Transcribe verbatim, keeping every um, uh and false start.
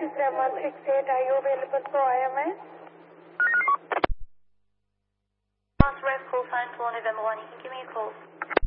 taxi seven one six eight. Are you available for I M S? Last ref call sign for November one. You can give me a call.